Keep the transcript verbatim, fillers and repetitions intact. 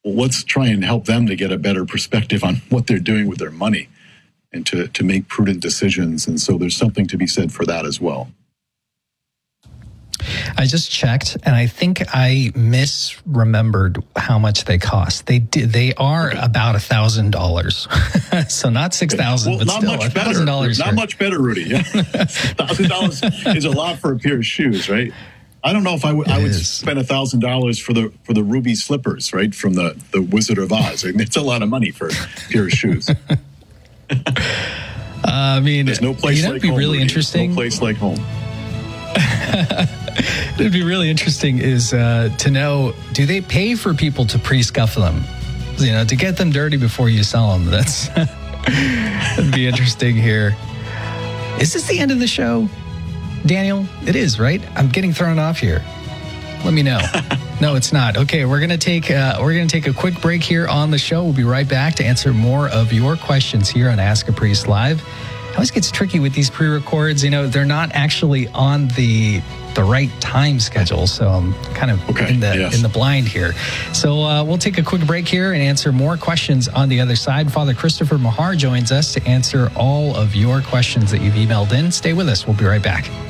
well, let's try and help them to get a better perspective on what they're doing with their money and to, to make prudent decisions. And so there's something to be said for that as well. I just checked, and I think I misremembered how much they cost. They did. They are okay. about a thousand dollars, so not six thousand, well, but not still much a thousand dollars. Not much better, Rudy. A thousand dollars is a lot for a pair of shoes, right? I don't know if I would. I would is. spend a thousand dollars for the for the ruby slippers, right, from the the Wizard of Oz. I mean, it's a lot of money for a pair of shoes. uh, I mean, there's no place you know, like it'd be home. Really Rudy. interesting. No place like home. It'd be really interesting is uh, to know, do they pay for people to pre-scuff them? You know, to get them dirty before you sell them. That's that'd be interesting here. Is this the end of the show, Daniel? It is, right? I'm getting thrown off here. Let me know. No, it's not. Okay, we're gonna take uh, we're gonna take a quick break here on the show. We'll be right back to answer more of your questions here on Ask a Priest Live. It always gets tricky with these pre-records. You know, they're not actually on the the right time schedule, so I'm kind of okay, in the yes. in the blind here. So uh, we'll take a quick break here and answer more questions on the other side. Father Christopher Mahar joins us to answer all of your questions that you've emailed in. Stay with us. We'll be right back.